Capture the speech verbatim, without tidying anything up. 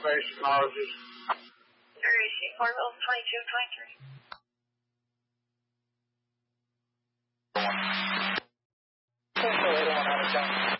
elevation margins. Three, four wheels, twenty-two, twenty-three. Central eight one, out of town.